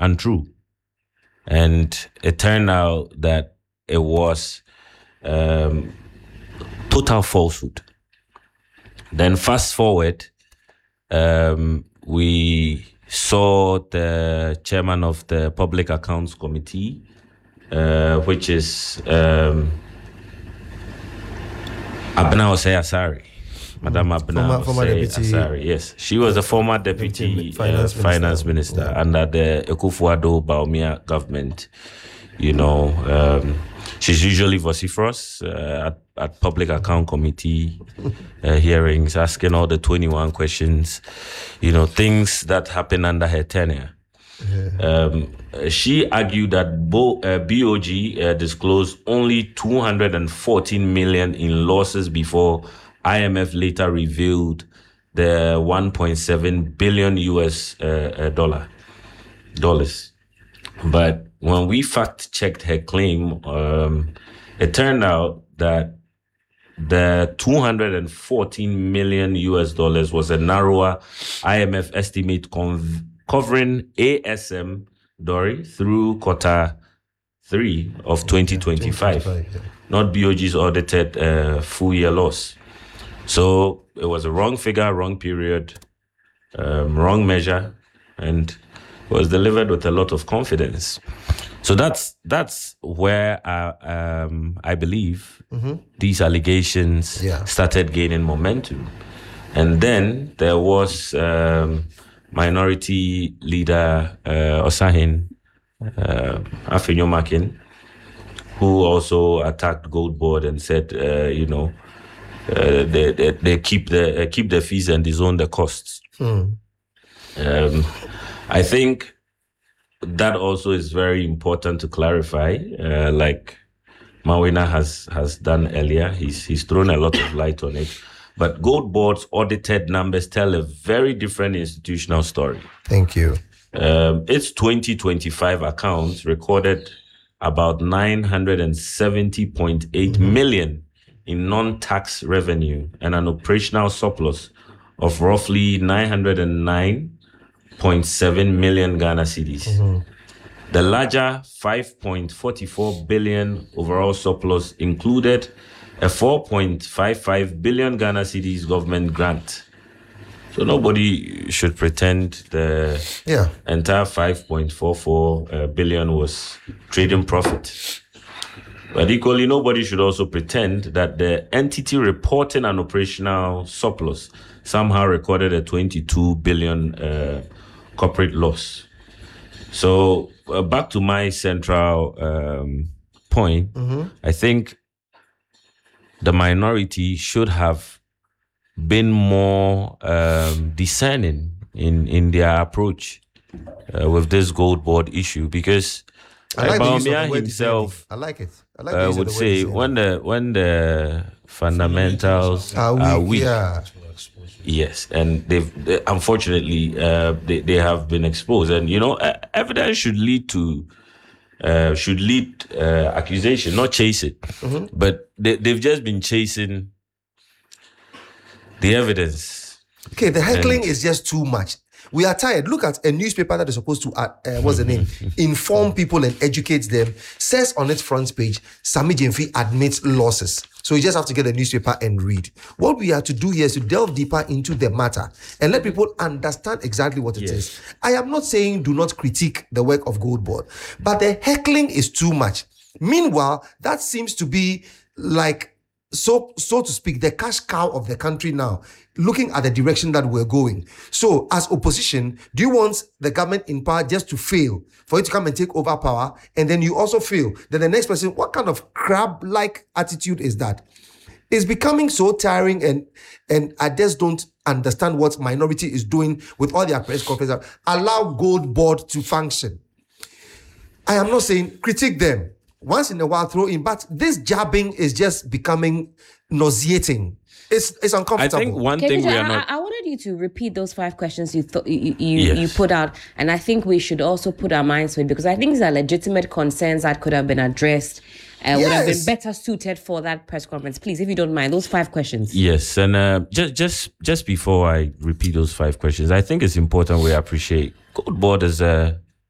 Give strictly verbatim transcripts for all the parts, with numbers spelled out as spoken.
untrue. And it turned out that it was um, total falsehood. Then fast forward, um, we saw the chairman of the Public Accounts Committee, uh, which is um, Abena Osei Asari. Madam Abena Osei Asari, yes. She was a former deputy finance, uh, finance minister, minister yeah. under the Akufo-Addo Bawumia government. You know, um, she's usually vociferous uh, at, at Public Account Committee uh, hearings, asking all the twenty-one questions, you know, things that happen under her tenure. Yeah. Um, she argued that Bo, uh, B O G uh, disclosed only two hundred fourteen million in losses before I M F later revealed the one point seven billion U S uh, uh, dollar dollars. But when we fact checked her claim, um, it turned out that the two hundred fourteen million U S dollars was a narrower I M F estimate conv- covering A S M Dori through quarter three of twenty twenty-five, yeah. Not B O G's audited uh, full year loss. So it was a wrong figure, wrong period, um, wrong measure, and was delivered with a lot of confidence. So that's that's where uh, um, I believe mm-hmm. these allegations yeah. started gaining momentum. And then there was um, Minority Leader uh, Osahin uh, Afenyo-Makin, who also attacked Gold Board and said, uh, you know, uh, they, they they keep the uh, keep the fees and disown the costs. Mm. Um, I think that also is very important to clarify, uh, like Mawina has has done earlier. He's he's thrown a lot of light on it. But Gold Board's audited numbers tell a very different institutional story. Thank you. Um, its twenty twenty-five accounts recorded about nine hundred seventy point eight mm-hmm. million in non-tax revenue and an operational surplus of roughly nine hundred nine point seven million Ghana cedis. Mm-hmm. The larger five point four four billion overall surplus included a four point five five billion Ghana cedis government grant. So nobody should pretend the yeah. entire five point four four uh, billion was trading profit. But equally, nobody should also pretend that the entity reporting an operational surplus somehow recorded a twenty-two billion uh, corporate loss. So uh, back to my central um, point, mm-hmm. I think the minority should have been more um, discerning in, in their approach uh, with this Gold Board issue, because I like Bawumia himself I like it. I like uh, would say when the when the fundamentals are weak, are weak yeah. yes, and they've they, unfortunately uh, they they have been exposed, and you know uh, evidence should lead to uh, should lead uh, accusation, not chase it. Mm-hmm. But they, they've just been chasing the evidence. Okay, the heckling and, is just too much. We are tired. Look at a newspaper that is supposed to, uh, uh, what's the name, inform people and educate them, says on its front page, Sammy Gyamfi admits losses. So you just have to get the newspaper and read. What we have to do here is to delve deeper into the matter and let people understand exactly what it yes. is. I am not saying do not critique the work of Gold Board, but the heckling is too much. Meanwhile, that seems to be like, so so to speak, the cash cow of the country now, looking at the direction that we're going. So as opposition, do you want the government in power just to fail, for it to come and take over power, and then you also fail? Then the next person, what kind of crab-like attitude is that? It's becoming so tiring, and and I just don't understand what minority is doing with all their press conferences. Allow Gold Board to function. I am not saying critique them. Once in a while, throw in, but this jabbing is just becoming nauseating. It's it's uncomfortable. I think one okay, thing Peter, we are I, not. I wanted you to repeat those five questions you thought you you, yes. you put out, and I think we should also put our minds to it, because I think these are legitimate concerns that could have been addressed. Uh, yes. Would have been better suited for that press conference. Please, if you don't mind, those five questions. Yes, and uh, just just just before I repeat those five questions, I think it's important we appreciate Gold Board as a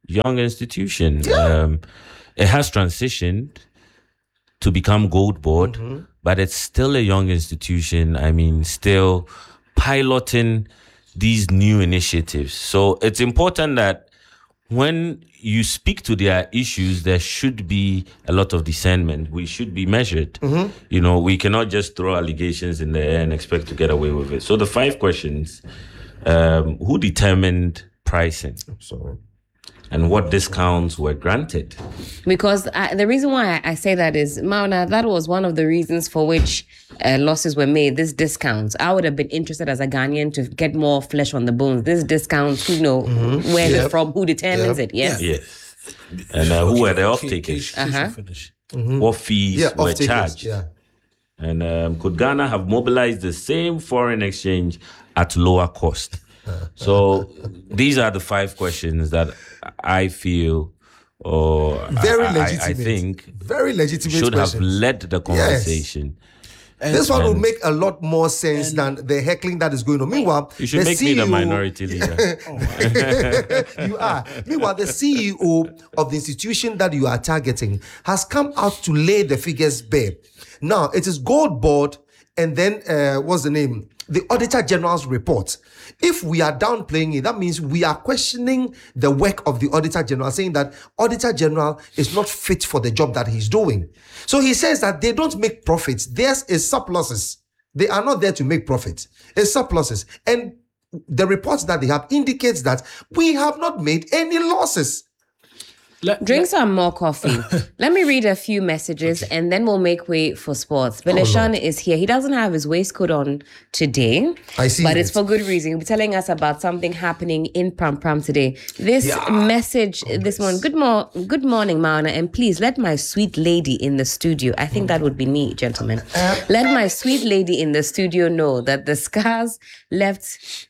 young institution. Yeah. Um, it has transitioned to become Gold Board, mm-hmm. but it's still a young institution. I mean, still piloting these new initiatives. So it's important that when you speak to their issues, there should be a lot of discernment. We should be measured. Mm-hmm. You know, we cannot just throw allegations in the air and expect to get away with it. So the five questions, um, who determined pricing? I'm sorry. And what discounts were granted? Because I, the reason why I say that is, Mauna, that was one of the reasons for which uh, losses were made, this discounts. I would have been interested as a Ghanaian to get more flesh on the bones. This discounts, you know, mm-hmm. where yep. it's from, who determines yep. it, yes? Yes. And uh, who were the off-takers? Uh-huh. Mm-hmm. What fees yeah, were charged? Yeah. And um, could Ghana have mobilized the same foreign exchange at lower cost? So these are the five questions that I feel, or very I, legitimate. I, I think, very legitimate should questions. have led the conversation. Yes. This one will make a lot more sense than the heckling that is going on. Meanwhile, you should make C E O, me the minority leader. You are. Meanwhile, the C E O of the institution that you are targeting has come out to lay the figures bare. Now, it is Gold Board, and then uh, what's the name? The Auditor General's report. If we are downplaying it, that means we are questioning the work of the Auditor General, saying that Auditor General is not fit for the job that he's doing. So he says that they don't make profits. Theirs is surpluses. They are not there to make profits. It's surpluses. And the reports that they have indicates that we have not made any losses. Let, Drink let, some more coffee. Let me read a few messages okay. and then we'll make way for sports. Beleshan oh, is here. He doesn't have his waistcoat on today. I see. But it. it's for good reason. He'll be telling us about something happening in Pram Pram today. This yeah. message, oh, this one. Good, mo- good morning, Mauna. And please let my sweet lady in the studio, I think that would be me, gentlemen. Uh, let my sweet lady in the studio know that the scars left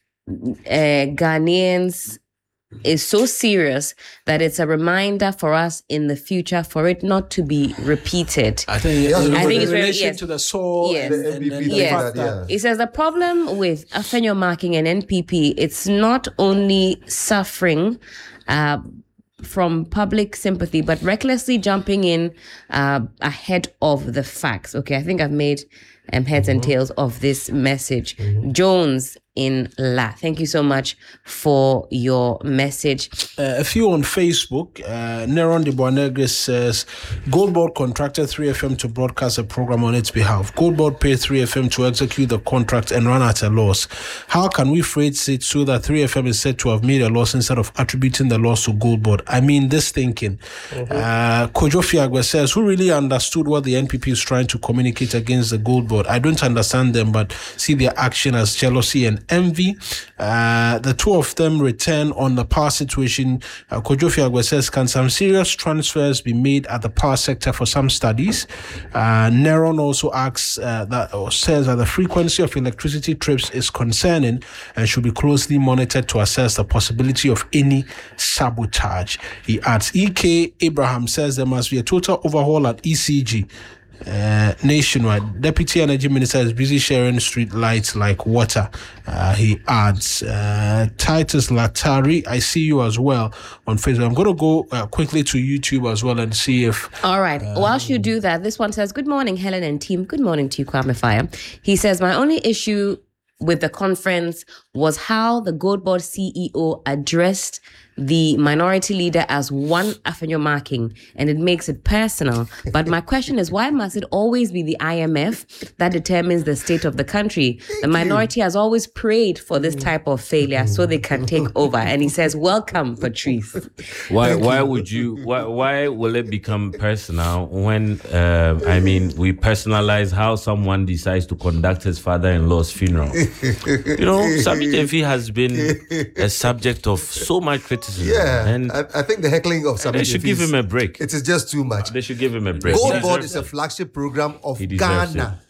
uh, Ghanaians is so serious that it's a reminder for us in the future for it not to be repeated. I think, yeah, I think it's in very, relation yes. to the soul yes. and, and, and, and yes. the fact It says the problem with Afenyo marking and N P P, it's not only suffering uh, from public sympathy, but recklessly jumping in uh, ahead of the facts. Okay, I think I've made um, heads mm-hmm. and tails of this message. Mm-hmm. Jones in La. Thank you so much for your message. Uh, a few on Facebook. Uh, Neron de Boanegris says, Gold Board contracted three F M to broadcast a program on its behalf. Gold Board paid three F M to execute the contract and run at a loss. How can we phrase it so that three F M is said to have made a loss instead of attributing the loss to Gold Board? I mean, this thinking. Mm-hmm. Uh, Kojo Fiagwe says, who really understood what the N P P is trying to communicate against the Gold Board? I don't understand them, but see their action as jealousy and envy. Uh, the two of them return on the power situation. Uh, Kojo Fiagwe says, can some serious transfers be made at the power sector for some studies? Uh, Neron also asks uh, that, or says that the frequency of electricity trips is concerning and should be closely monitored to assess the possibility of any sabotage. He adds, E K Abraham says there must be a total overhaul at E C G. Uh, nationwide. Deputy Energy Minister is busy sharing street lights like water. Uh, he adds, uh, Titus Latari, I see you as well on Facebook. I'm going to go uh, quickly to YouTube as well and see if... All right. Um, Whilst you do that, this one says, good morning, Helen and team. Good morning to you, Kwame Fire. He says, my only issue with the conference was how the Gold Board C E O addressed the minority leader as one Afenyo marking, and it makes it personal. But my question is, why must it always be the I M F that determines the state of the country? The minority has always prayed for this type of failure so they can take over. And he says, welcome, Patrice. Why why would you, why, why will it become personal when, uh, I mean, we personalize how someone decides to conduct his father-in-law's funeral? You know, Sammy Jenfi has been a subject of so much criticism. Yeah, and I, I think the heckling of Sammy they should give him a break. It is just too much. They should give him a break. Gold Board is a flagship program of Ghana.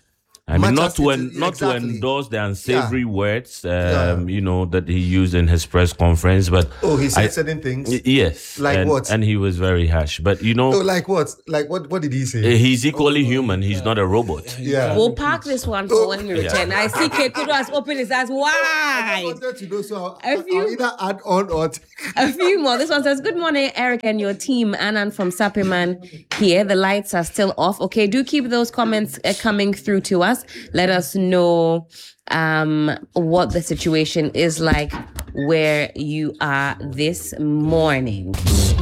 I mean, not to it, en- not exactly. to endorse the unsavory yeah. words, um, yeah. you know, that he used in his press conference. But oh, he said I, certain things. Y- yes, like and, what? And he was very harsh. But you know, oh, like what? Like what? What did he say? He's equally oh, human. He's yeah. not a robot. Yeah, we'll park this one for oh. when we return. Yeah. I see Kekudo has opened his eyes wide. I wanted to know, so I'll, a few, I'll either add on or take. a few more. This one says, "Good morning, Eric and your team. Anan from Sapiman here. The lights are still off. Okay, do keep those comments uh, coming through to us. Let us know um, what the situation is like where you are this morning."